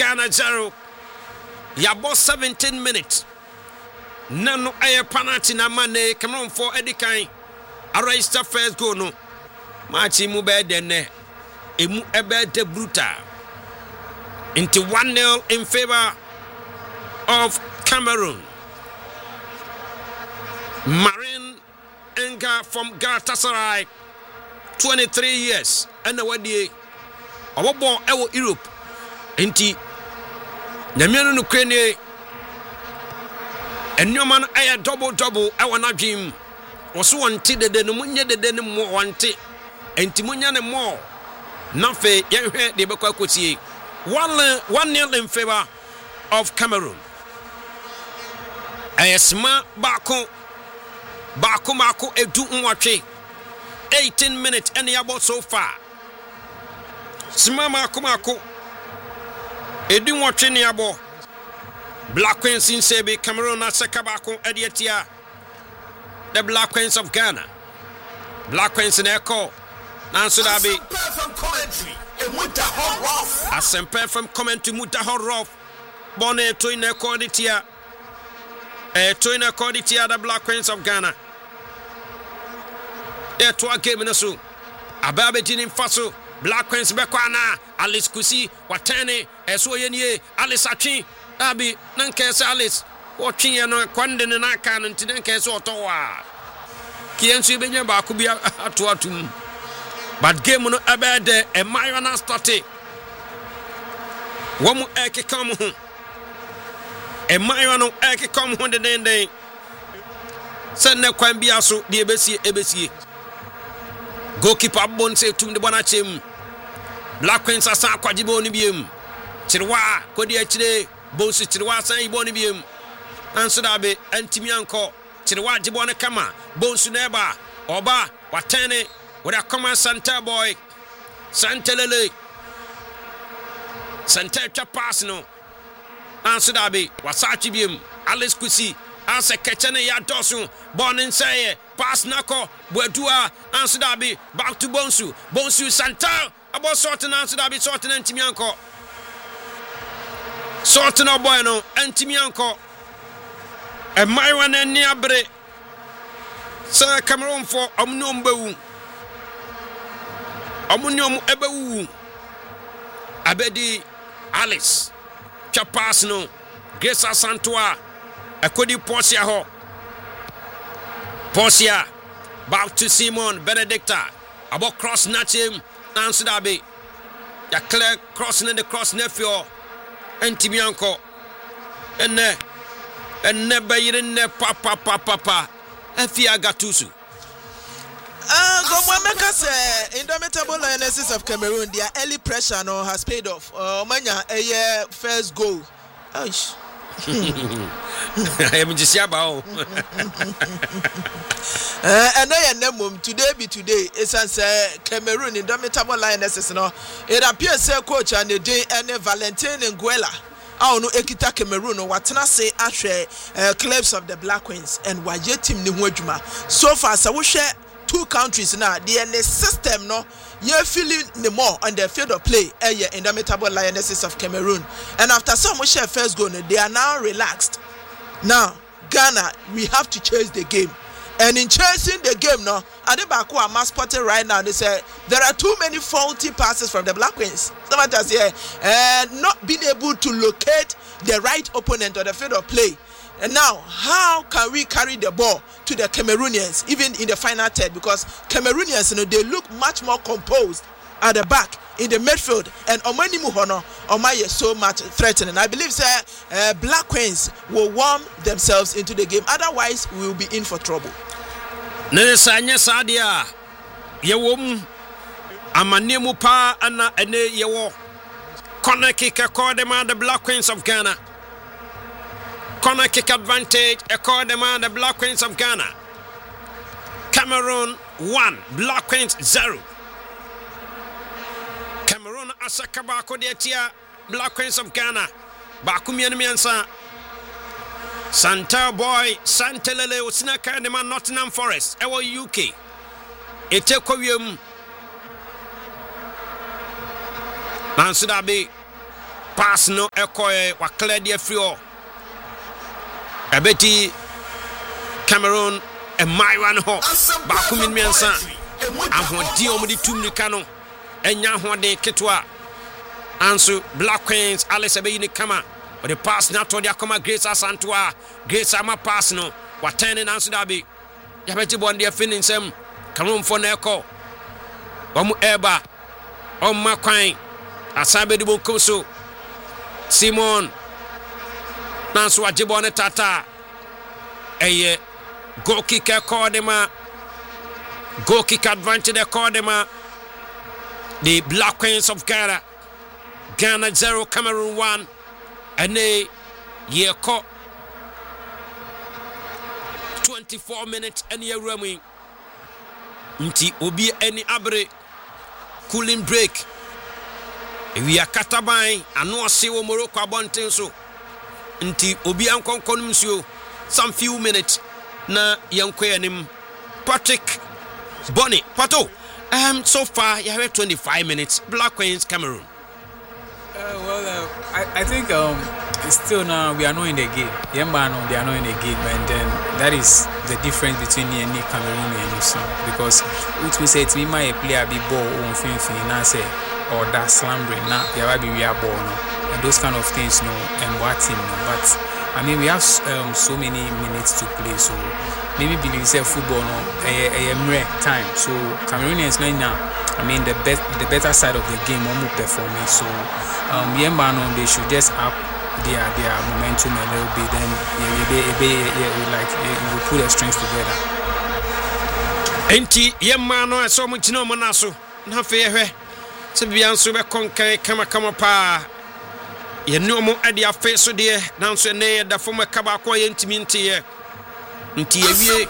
Ghana 0. Yabo 17 minutes. Nano aye penalty na mane Cameroon for Edikan. Arrest first goal no. Machi mu be dene. Emu ebe de brutal. Into 1-0 in favor of Cameroon. Marine Enga from Galatasaray, 23 years. And the way our ball ewo Europe. Inti Namiano Ukraine and no man a double. I wanna dream. Was wanted the Numunya the Denimo wanted. And Timunya more. Nafe, young head the Bakwasi. 1-0 in favor of Cameroon. Ayesma Bako Edu Nwache. 18 minutes and about so far. Smama Kumako Edu Nwache Niabo. Black Queens in Sebi, Cameroon Sekabako Edietia. The Black Queens of Ghana. Black Queens in Echo. Nancy Dabi. Asempe from comment to Mutahorof. Bonnet to in a corditia. To in a corditia, the Black Queens of Ghana. There to a game in a suit. Ababetin in Faso. Black Queens Bekwana. Alice Kusi. Watane. Esoyeni. Alice Achi. Abi. Nankes Alice. Watching and Quandin and Akan and Tidankes Ottawa. Kiansi Benya Bakubia Atuatum. But game no abede e mayana starte. Womu eke come home. E mayano eke come home den. Send na kwan bia so de ebesie. Goalkeeper bon say tum de bonachem. Black Queens asa kwajibo ni biem. Chirwa kodi achire bonsu chirwa san ibo ni biem. Anso da be antimi anko. Chirwa jibo ne kama bonsu neba oba watene. With a common Santa boy, Santa Lele, Santa Chapasno, Answer Dabi, Wasachi Bim, Alice Kusi, Answer Ketchene Yadosu, Born in Saye, Pass Nako, Buedua, Answer Dabi, back to Bonsu, Santa, about sorting Answer Dabi, sorting Antimianco, sorting of Bueno, Antimianco, and Myron and Niabre, Sir Cameroon for Omnumbu. Amunium Ebewu Abedi Alice Chapasno Grace Santua Ekodi Portia back to Simon Benedicta about cross Nachim Nansudabi Ya clear crossing the cross nephew Antimianco and never in papa Efia Gatusu. Gomwameka say indomitable Lionesses of Cameroon, their early pressure no has paid off. Manya a first goal. Aish. I am just about. And I am today be today. It's as Cameroon indomitable Lionesses. No, it appears say coach and the day and Valentin Nguela. I don't know Ekita Cameroon or what I say actually clubs of the Black Queens and Waje team Nimwejuma. So far, so we share. Two countries now, the system no, you're feeling the more on the field of play, indomitable Lionesses of Cameroon. And after some we share first goal, they are now relaxed. Now, Ghana, we have to chase the game. And in chasing the game now, Adebaku are mass spotted right now. They say there are too many faulty passes from the Black Queens. Somebody say, and not being able to locate the right opponent on the field of play. And now, how can we carry the ball to the Cameroonians, even in the final third? Because Cameroonians, you know, they look much more composed at the back, in the midfield, and Omani Muhono, Omaye so much threatening. I believe, sir, Black Queens will warm themselves into the game. Otherwise, we will be in for trouble. Nesanya Sadia, Yewum, Amanemu Pa, Anna, and Yewo, corner kicker, call them the Black Queens of Ghana. Corner kick advantage, accord them the Black Queens of Ghana. Cameroon 1, Black Queens 0. Cameroon Asakabako Detia, Black Queens of Ghana. Bakumian Miansa. Santa Boy, Santa Lele, Usnaka, the man Nottingham Forest, Ewa UK. Etekovium Mansudabi. pass no ekoye wa clear the free abeti Cameroon e maiwa no ba kumin miensa ahodi omudi tumnika no enya hode ketwa anso Black Queens Alice abeyi ni kama but the pass na to dia kama Grace Asantua Grace ama pass no wa turning anso dabi ya beti bon dia finish sem Cameroon for na eko omu eba omma kwan asabe di bon so Simon nanso ajibone tata eye goal kick Kodema goal kick advantage Kodema the Black Queens of Ghana 0 Cameroon 1 and they ye caught 24 minutes and ye running nti obi any abre cooling break we are kataban ano ase wo Morocco abonten so nti obi ankonkon msuo some few minutes na yankwanim Patrick Bonnie Pato so far you have 25 minutes Black Queens Cameroon. I think still now we are not in the game. Yembano, they are not in the game, and then that is the difference between the Cameroon and Newsom. Because which we say to me, my player be ball on fin now say or that slumbering now, there will be real ball no, and those kind of things no, and what team no. But I mean we have so many minutes to play, so maybe believe say football no a time. So Cameroonians now. I mean the better side of the game will performing. So Yembano they should just up their momentum a little bit, then we put their strengths together. Enti Yembano so much no monaso na fe se bia nso be konkan kama pa ye no mo ade afa so de na nso ne da fo makaba ko ye ntimi ntie nti ye wie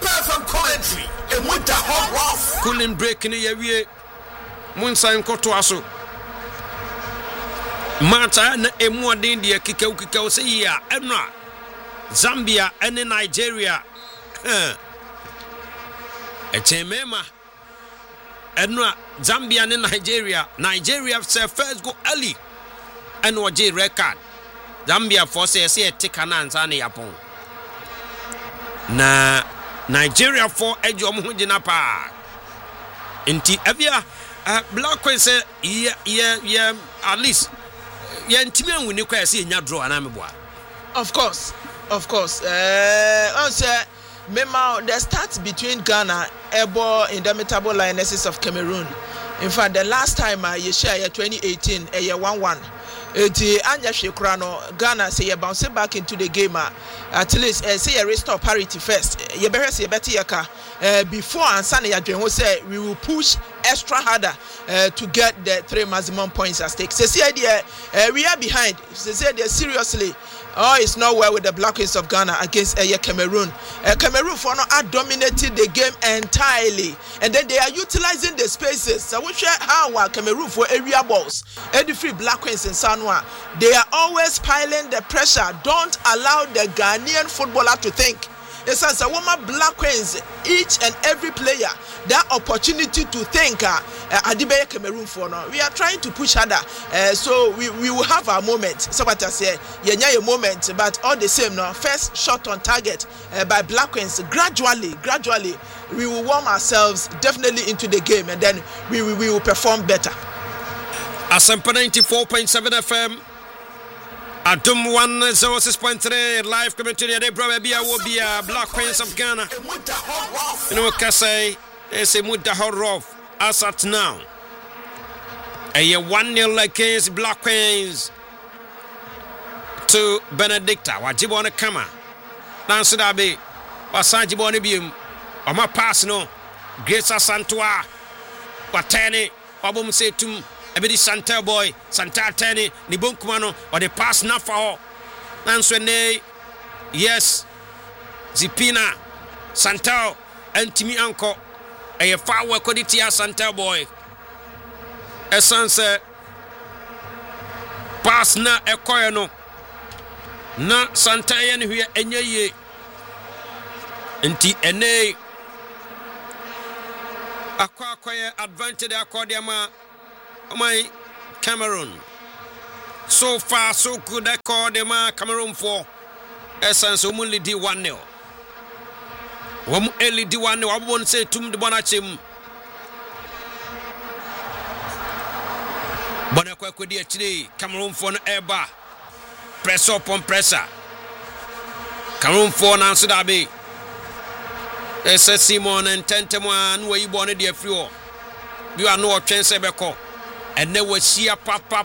cooling break ni ye wie Munsan koto aso mata na emu odin de kikau se ya enra Zambia and Nigeria echemema enra Zambia and Nigeria say first go early and oje record Zambia for say tika na ansa na yapon na Nigeria for ejo mo hugina pa nti avia Black Queen say yeah at least yeah ntimi anwuni kwa say nya draw na meboa. Of course say mema the start between Ghana Ebo Indomitable Lionesses of Cameroon. In fact the last time you share 2018 1-1 eti anya hwekura no Ghana say you bounce back into the game at least say you restore parity first you better say better yaka before answer ya dwen ho say we will push extra harder to get the 3 maximum points at stake. Say we are behind. Say seriously. Oh, it's not well with the Black Queens of Ghana against Cameroon. Cameroon for now are dominated the game entirely, and then they are utilizing the spaces. So we share how Cameroon for area balls. The free Black Queens in Sanwa, they are always piling the pressure. Don't allow the Ghanaian footballer to think. It's a woman Black Queens, each and every player that opportunity to think Adibeye Cameroon for now. We are trying to push harder, so we will have our moment. So what I say, a moment, but all the same now. First shot on target by Black Queens. Gradually, we will warm ourselves definitely into the game, and then we will perform better. Asampa 94.7 FM. Adum 106.3 live commentary de Brabia will be a Black Queens of Ghana. You know what I say? It's a Mudahorov as at now. A 1-0 against Black Queens to Benedicta. Wajibona Kama. Nancy Dabi. Wasanji Bonibium. Oma pass no. Grace Asantua. Watani. Wabum Setum. Ebedi Santa boy, Santa Tani, Nibunkumano, or the pass na for Nanswene, yes, Zipina, Santa, and Timmy Uncle, a far work Koditia Santa boy. A sunset pass na a coyano, na Santa and here and ye, and TNA acquire advantage according my Cameroon. So far, so good. I call them Cameroon for essence. Only di 1-0. Only di 1-0. I won't say to the Bonachim. Bonakwa di today. Cameroon for Eba. Press up on presser. Cameroon for Nancy Dabi. Esa Simon and Tenteman where you born a dear few. You are no chance ebeko. And there was she papa.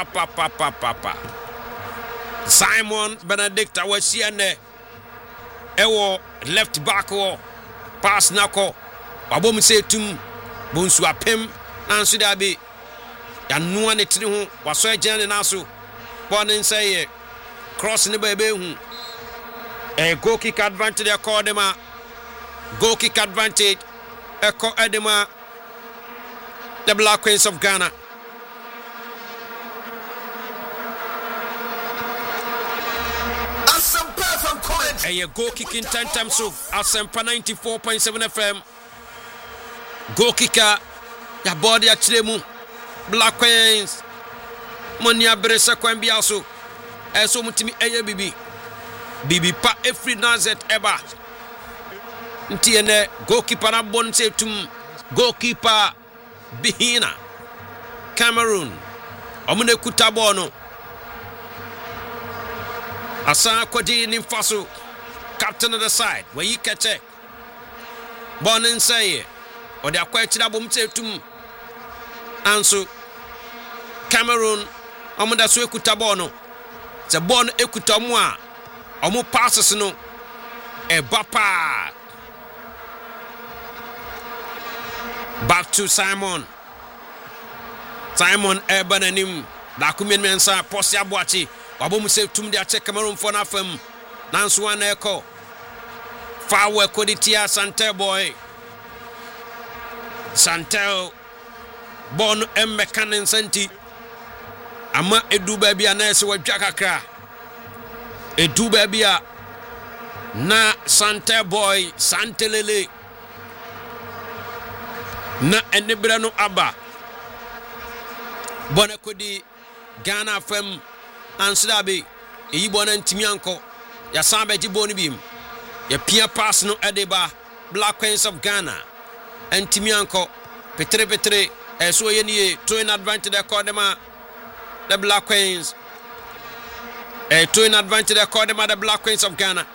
Simon Benedict was she and Ewo left back or pass nako. Abom say tum Bunsu apem Nancy Dabi. And no one it was so Jan Nasu. Born in say crossing the baby. A goal kick advantage called them. Goal kick advantage. Echo Edema. The Black Queens of Ghana. A goal kick in 10 times of Asempa 94.7 FM. Goal kicker. Ya body actually mu. Black Queens. Monia Bresa Kwambiaso. Eso mutimi eye bibi. Bibi pa every nazet eba. Ntiene goalkeeper na bon se tum goalkeeper Bihina Cameroon omune kutabono asa kwadi ni faso captain of the side where you catch it bon insay o de akwatira bom se tum anso Cameroon omuda so ekutabono se bon ekutamu a omu passes no ebapa. Back to Simon. Simon Ebanenim. Dakumen Mensa, Posia Boachi. Wabum say to me, I check Cameroon for nothing. Nansuan Echo. Far work Coditia Santel boy. Santel. Bon M. Mekanin Senti. Ama Edu baby a nurse with Jakakra. Edu baby a na Santel boy. Santelele. Na enebra no aba bona kodi Ghana fam ansidabe eyi bona ntimi anko ya sambe ji boni bim ya pia pass no edeba Black Queens of Ghana ntimi anko petre eso ye nie to in advantage the cordema the Black Queens to in advantage the cordema the Black Queens of Ghana.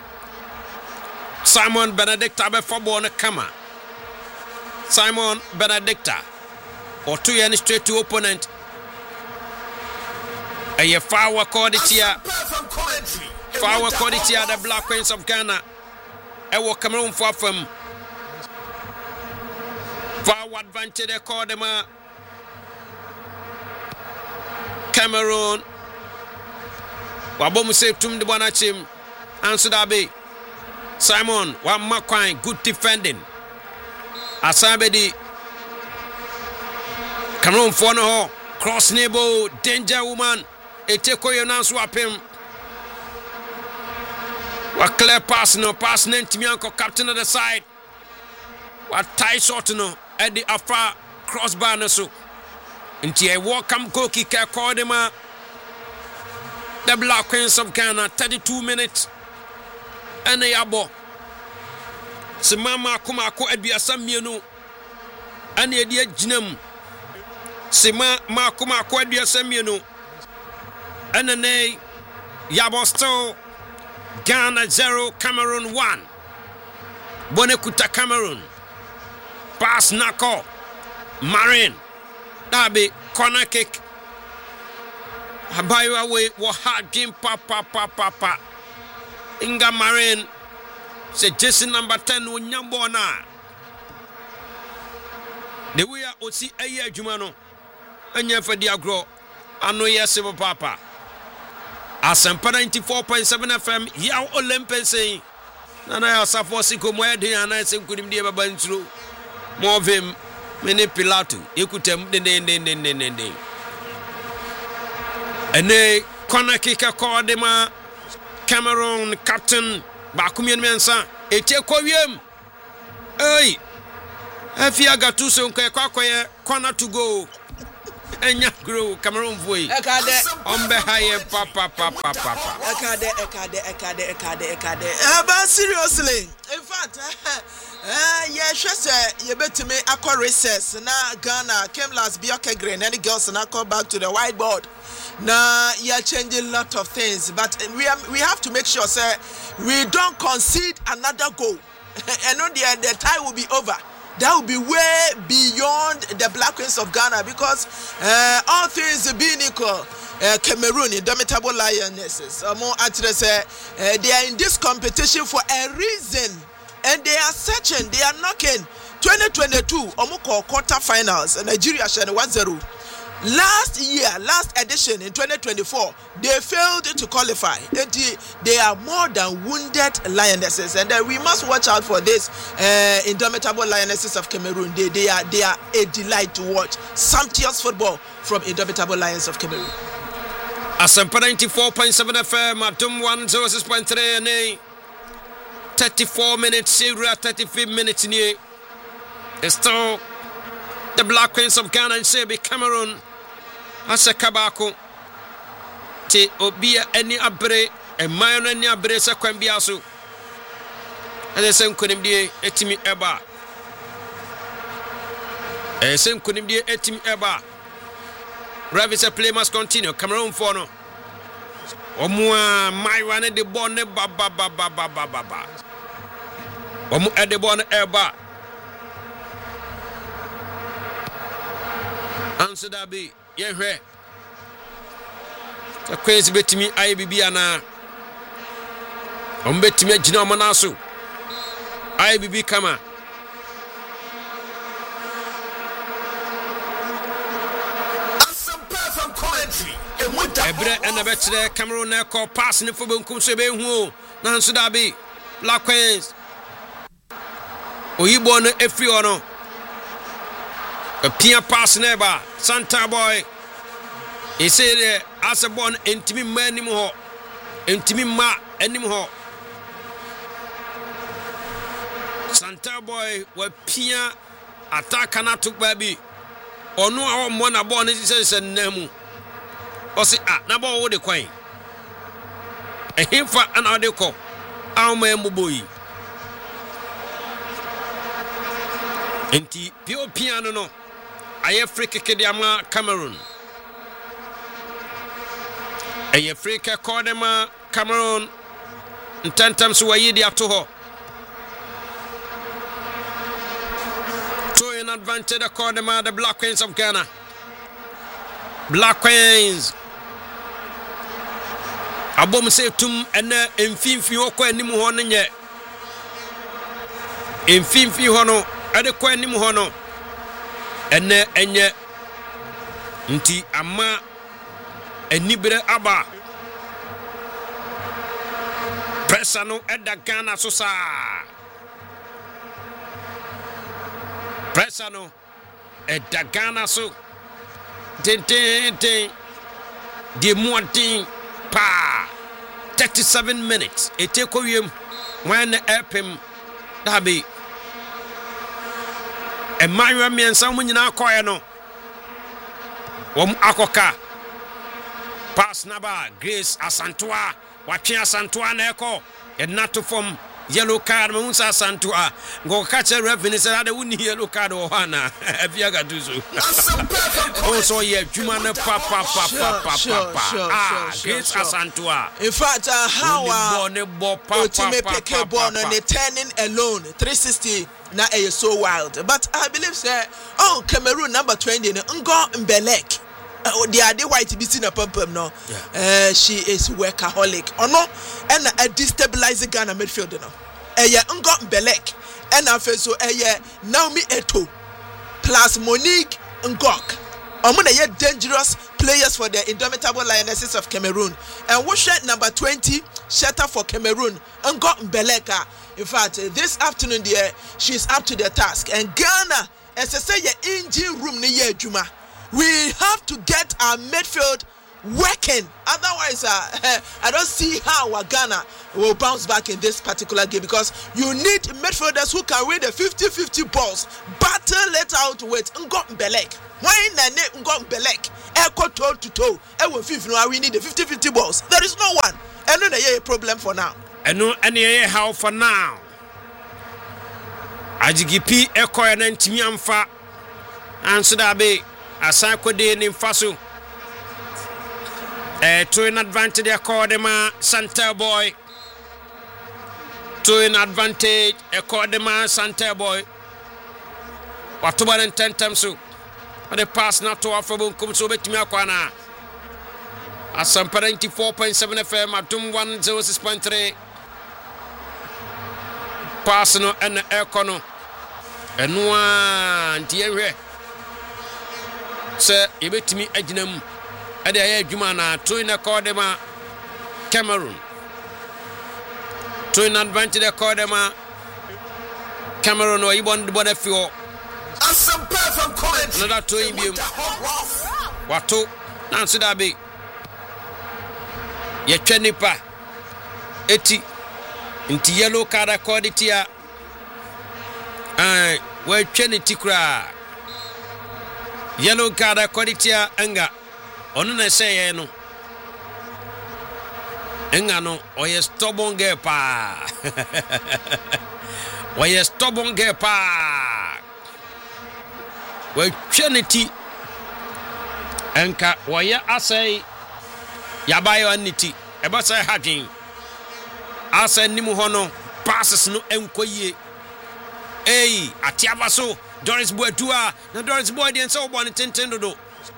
Simon Benedict abe for bona kama Simon Benedicta or 2 years straight to opponent. A far quality the Black Queens of Ghana. I will come on for from far advantage they call them Cameroon. Wabom say to the Bonachim answer that be Simon one Makwine good defending. Asabedi Cameroon for no cross nebo danger woman eteko yona swap him wa clear pass no pass ntimi anko captain of the side wa tie shot no at the afra crossbar no so nti e welcome goal kicker called him the Black Queens of Ghana 32 minutes and yabo Simama kuma ko aduasa mienu ane edi aginam Sima ma kuma ko aduasa mienu ane ne Yabosto Ghana 0 Cameroon 1 Bonekuta Cameroon pass nako Marine dabe corner kick Abayo away wo hard game papa Inga Marine say Jason number 10 Unyambona. The way I see a year Jumano and ye for Diagro. I know yes, Papa. Asempa 94.7 FM, Yao Olympus saying, and I also for Siko Mwedi and I say couldn't be able to more of him, many Pilato. You could tell the day. And they corner kicker called them Cameroon captain. Bakumian Mensa, Etekoyem. Hey, Afia Gatuso, corner to go. enya grow Cameroon boy ombe haye papa ekade but seriously in fact yeah say you bet me akọ recess na Ghana came last Bioke Green and the girls and come back to the whiteboard. Now you're changing a lot of things, but we have to make sure say we don't concede another goal. And on the time will be over. That will be way beyond the Black Queens of Ghana because all things being equal, Cameroon, indomitable lionesses, they are in this competition for a reason, and they are searching, they are knocking. 2022, Omoko quarterfinals, Nigeria shed 1-0. Last edition in 2024, they failed to qualify. They are more than wounded lionesses, and we must watch out for this indomitable lionesses of Cameroon. They are a delight to watch. Sumptuous football from indomitable lions of Cameroon. Asempa 94.7 FM, Atum 106.3 and 34 minutes, 35 minutes near. It's still the Black Queens of Ghana and Sebi Cameroon. Asa kabako te obia any abre e mayo any abre se kwambia so ene se nkonimdie etimi eba se nkonimdie etimi eba Ravis play must continue. Cameroon for no omwa mayo ne de ball ne ba omu e de ball ne eba answer that be yehwe ta kwezi betimi IBB ana ombetimi agina omanaso IBB kama ebre ena betre Cameroon na call pass ne fo benkum so be hu na answer that be Black Queens oyibo no efi ono a pia pass never Santa boy. He said as a born intimi man anymore. Intimi ma anymore. Santa boy were pia attack na to baby. Or no our mona born is says nemu. Or say na bo wo de kwan. A himfa an adeko. Our man boy. Enti pio piano no. Aye free kick de ama Cameroon. Aye free kick call them Cameroon. Ntantam so wayi de ato ho. So in advantage the call them the Black Queens of Ghana. Black Queens. Abom se tum ena emfimfi okọ anim ho no nye. Emfimfi ho no ade kọ anim ho no. Ene enye nti ama enibere aba pressa no eda Ghana so sa pressa no eda Ghana so ten de moantin pa 37 minutes etekowiem when epem dabi Emmanuel miensa munyina akoye no wom akoka pass naba Grace Asantua watwe Asantua na eko enato from yellow card munsa Asantua go catch a referee say that woni yellow card o hana abiaga duzo also ye juma na pa Grace Asantua in fact how ultimate pick ball on the turning alone 360 na so wild but I believe say Cameroon number 20 Ngo Mbelek they are the white be seen a pump no she is workaholic no and a destabilizing Ghana midfielder no Ngo Mbelek and afa so Naomi Eto plus Monique Ngok they are dangerous players for the indomitable lionesses of Cameroon and what shirt number 20 shatter for Cameroon Ngo Mbeleka. In fact, this afternoon there, she's up to the task. And Ghana, as I say, engine room near Juma. We have to get our midfield working. Otherwise, I don't see how Ghana will bounce back in this particular game because you need midfielders who can win the 50-50 balls. Battle it out with Ngo Mbelek. When na ne ngom belek echo toe to toe e wo fifth no we need the 50-50 balls. There is no one. Eno na ye problem for now. Eno ene how for now. Ajigipi echo ya ntimi amfa. Anso da be asan kwede ni mfaso. To an advantage accordema Santa Boy. To an advantage accordema Santa Boy. Watuba and 10 times so. But the pass not to offer come so bet me akwana. As some 94.7 FM at 106.3. Pass no and econo. And one dear. Sir, you bet me edginum. Ade aye adwuma na to in accordema Cameroon. To in advantage accordema Cameroon or ibon the bonafio. Some perfect comment. Another to him. What to Nancy Dabi? Ye chenipa eti inti yellow card accorditia. Well, chenity cra yellow card accorditia anga. Onu na say no. Enga no oye stubborn girl pa. Oye stubborn girl pa. We trinity enka oye asay yabayo aniti eba say hadin. Asay nimu hono passes no enkoye. Hey, atiaba so Doris Boadua na Doris Boy den so bon tentendo do.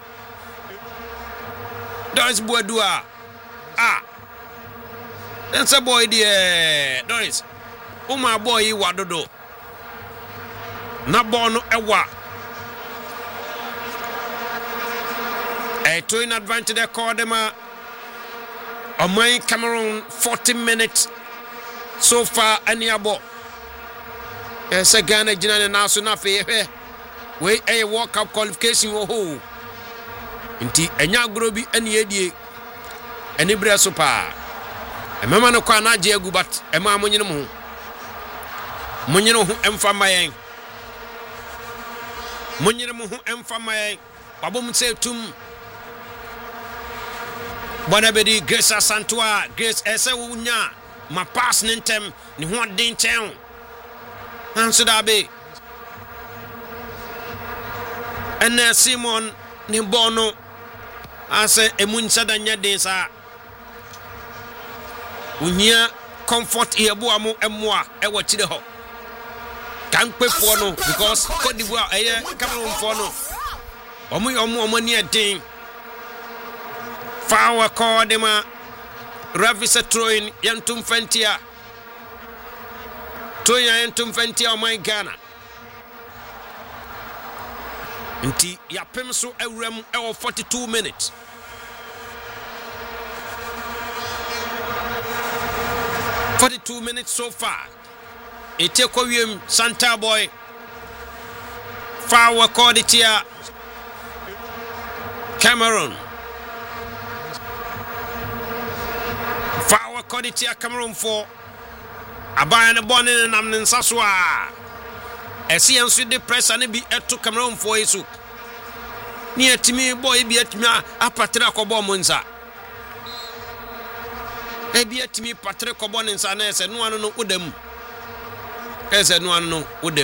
Doris Boadua. That's a boy dear. Doris. My boy wadodo. Na bono ewa. To in advantage they call them on my Cameroon 40 minutes so far any abo. Yes, a Ghana General Nasu Nafe. We a World Cup qualification ho. Inti enya grobi eni edie eni bre so pa emema no kwa na je agu but ema monyene mo emfa mayen monyene mo ho emfa mayen babom se tum bona bedi Grace Asantua Grace ese wunya ma pass nintem ni ho den chen anso da be ene Simon ni bono ase emunsa danya densa unya comfort ebu amu emwa ewo chide ho kanpe fo no because Cote d'Ivoire eye Cameroon fo no omu ni edin fawa ko de ma Ravisa Troin yantum fantia Toya yantum fantia o my Ghana Nti yapem so ewrem ewo 42 minutes. So far. Etekwiem Santa Boy. Fawa Corditia Cameroon. Fawa Corditia Cameroon for Abaya born in Namnin Saswa. Esi ensu de press ani bi eto Cameroon for yesu ni etimi boy bi etimi apatre akobo monza e bi etimi patre kobo nsa na ese no anu no udem ese no anu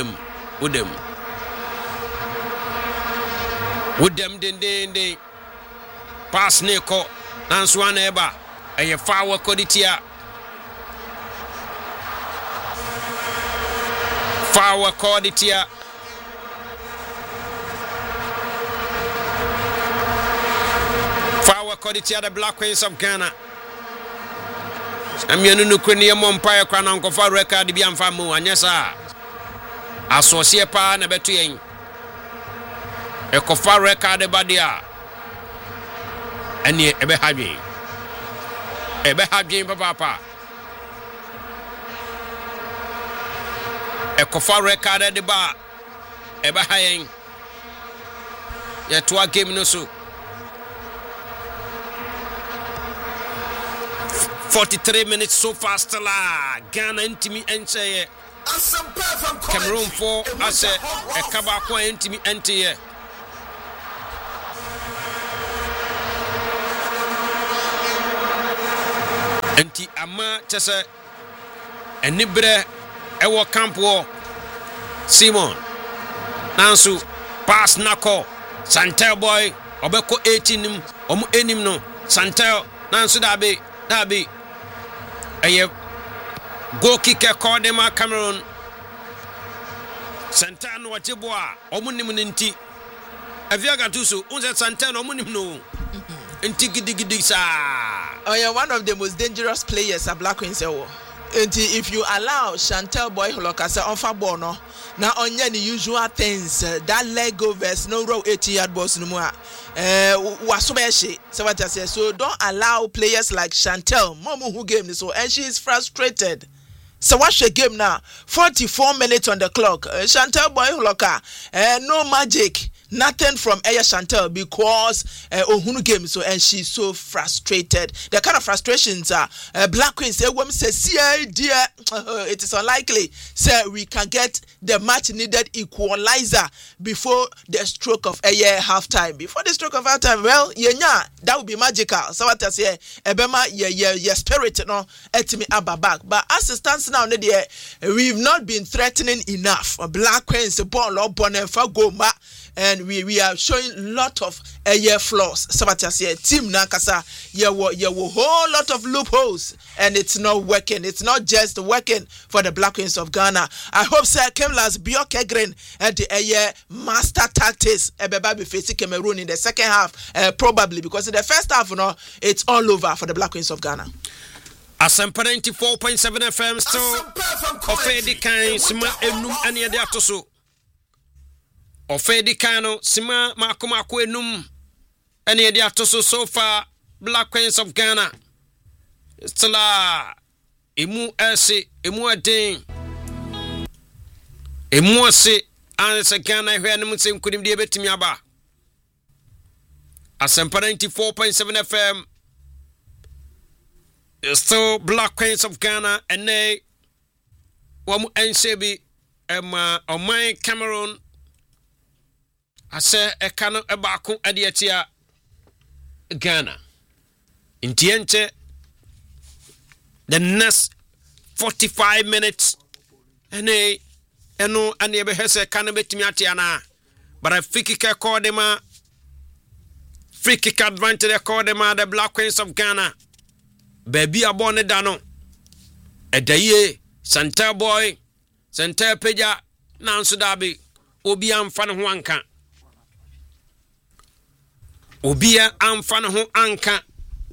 udem den pass ne ko nanso ana eba eye fawa koditia Fawa Corditia the Black Queens of Ghana. I'm Yanu Kunia Mompire Crown Uncle for record the Bianfamu and yes, sir. Associate pa na betuyen. A cofa record the badia. And ye ebe haji papa. A cofa record at the bar. Ebe haying. Yet to a game no so. 43 minutes so fast la Ghana intimi enche Cameroon 4 as a kabako intimi ente Enti ama chese enibre ewo campo Simon nansu pass nako Santel boy obeko 18 nim omu enim no Santel nansu dabe eye goal kicker called them Cameroon Santel no wacheboa omu nim nti avia gatuso unse Santel no omu nim no nti gidi sa oh yeah, one of the most dangerous players at Black Queens if you allow Chantel Boy Holokasa on fa ball no na onye the usual things that leg overs no row 80-yard balls no more wasobeshi so what I say so don't allow players like Chantel momu who game so and she is frustrated. So watch the game now. 44 minutes on the clock. Chantel Boy Holoka, no magic, nothing from Aya Chantel because Ohunu game so and she's so frustrated. The kind of frustrations are Black Queen say women say see dear it is unlikely say we can get the much needed equalizer before the stroke of Aya halftime. Before the stroke of halftime, well yeah that would be magical. So what I say ebema your spirit no etimi ababak. But as it stands now we've not been threatening enough. Black Queens ball up on Fagoma and we are showing a lot of flaws. So what I say team Nankasa whole lot of loopholes and it's not working. It's not just working for the Black Queens of Ghana. I hope Sir Kemlas Biokegren at the master tactics be facing Cameroon in the second half probably because in the first half it's all over for the Black Queens of Ghana. Asempa 94.7 FM still Ofedi kan sima enum ane de atoso Ofedi kan no sima makoma ko enum ane de atoso so far Black Queens of Ghana still emu ase emu aden emu ase an se Ghana hwe anum se nkunim de betimi aba Asempa 94.7 FM still Black Queens of Ghana and they wamu ensebi omai Cameroon ase ekano ebako adiatia Ghana intiente the next 45 minutes and they eno and ebe hese kanu betimi atia na but a free kick call them free kick advantage call them the Black Queens of Ghana. Baby abone dano edaye Santel boy Santel peja nanso dabe obi amfa ne ho anka obi amfa ne ho anka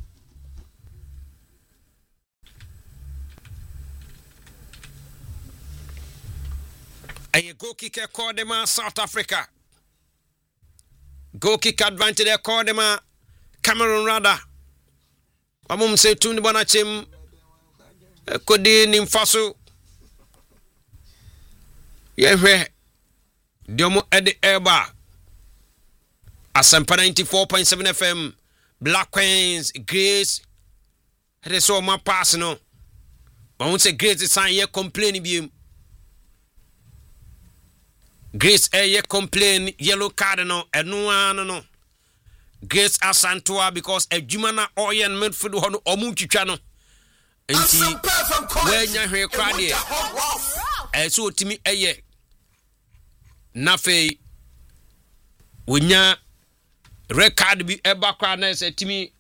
aye goal kick call them South Africa goal kick advantage call them Cameroon rather amum se tundi bona chem kodi nimfaso yehwe diomo ede eba Asempa 94.7 FM Black Queens Grace hede so ma pass no amum se Grace san ye complain biem Grace ye complain yellow card no eno ano no Grace Asantua because adwuma na oyen midfield ho no omu twitwa no enti wanya hwe krade so otimi eye nafe wonya record bi eba kwa na se timi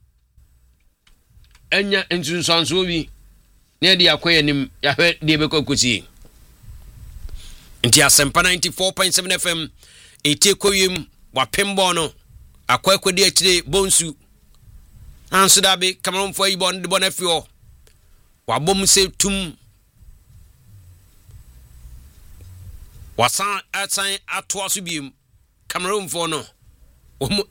enya ensunsanso bi na de akoye nim ya hwe de be kokosi enti Asempa 94.7 FM etekoyem wapembo no akwakodi akire bonsu anso dabe Cameroon for ibon de bonafio wabom se tum wasan atsan atoaso biem Cameroon for no omu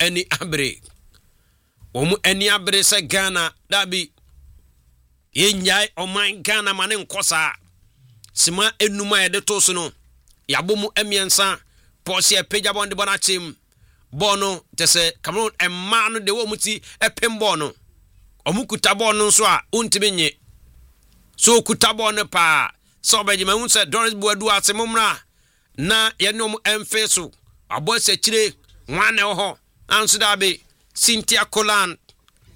ani abre se Ghana dabe yenyai oman Ghana mane nkosa sima enuma de toso no yabomu emiensa posia peja bonde bonachim bono tese Cameroon emma no de wo muti epem bono omukuta bono so a untibenye so kuta bono pa so beje ma unse Doris Boadu asemumra na ye no mu emfeso abo se kire wane ho anso da be Cynthia Colan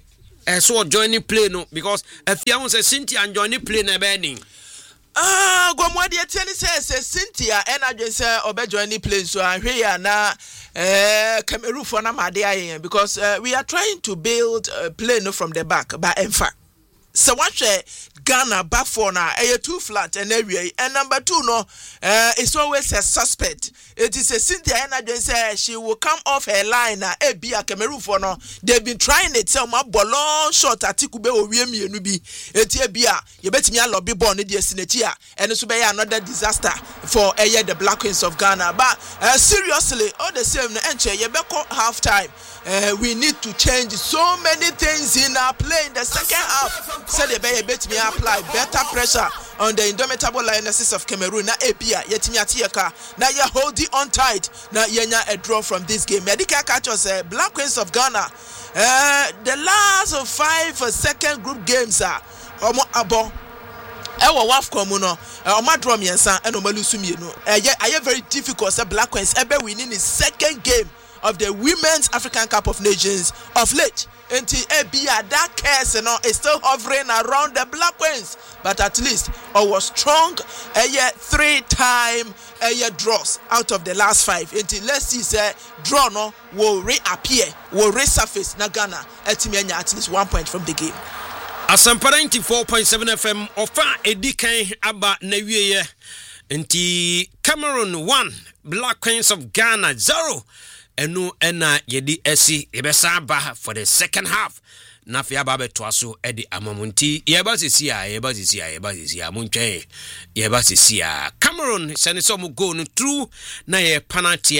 so joining play no because if you want say Cynthia and joining play na burning. Gomwadi etiani say Cynthia energy say obe joining play so ahwe ya na Cameroon for na made ayen because we are trying to build a play no from the back but in fact so watch Ghana back for now too flat and area and number 2 no it's always a suspect. It is a Cynthia energy say she will come off her line na be a Cameroon for no they've been trying it so my ball shot atikube owie mienu bi etie bia ye betimi a lobby ball ne de sinetia and so be another disaster for the Black Queens of Ghana but seriously all the same no enche ye beko half time. We need to change so many things in our play in the second half. So the bay bet me apply better pressure on the indomitable lionesses of Cameroon. Na Epia yetimi atieka. Na ye hold it on tight. Na yenya a draw from this game. Medical catchers Black Queens of Ghana. The last 5 second group games are omo abo. Ewa wafco mu no oma draw miensa and oma lusu mienu. Aye very difficult say Black Queens ebe winning his second game of the Women's African Cup of Nations of late. Until that case is still hovering around the Black Queens, but at least was strong 3-time draws out of the last 5. Until let's see say draw no will reappear, will resurface na Ghana at least 1 point from the game. Asampa 94.7 FM ofa edikan aba na wieye nti Cameroon 1 Black Queens of Ghana 0. Enu ena yedi esi ebesa ba for the second half na fia ba beto aso edi amamunti yeba sisi a muntwe yeba sisi a Cameroon sene so mu go no through na ye penalty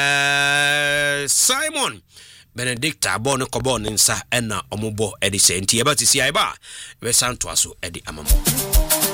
Simon Benedict abo no kobo nsa ena omubo edi se nti yeba sisi a eba be santo aso edi amamu.